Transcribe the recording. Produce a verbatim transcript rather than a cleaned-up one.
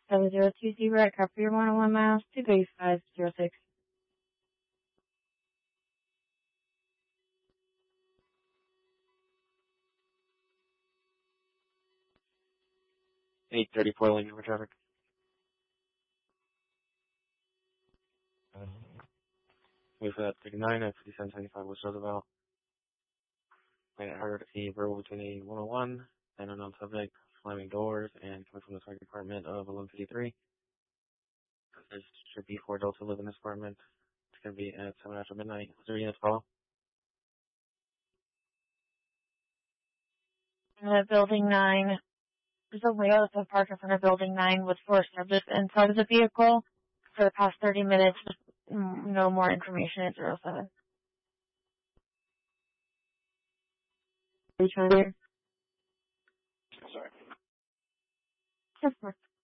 seven zero two zero at Capri one oh one miles to base five zero six. eight thirty-four lane for traffic. Um, wait for that thirty-nine at fifty-seven seventy-five West Roosevelt. I heard a verbal between a one oh one and an non-subject slamming doors and coming from the fire department of eleven fifty-three. There should be four adults who live in this apartment. It's going to be at seven after midnight. Is there units call? Uh, building nine. There's a layout of park in front of Building nine with four subjects inside of the vehicle for the past thirty minutes. No more information at zero seven. Are you trying to hear? Sorry. Of course.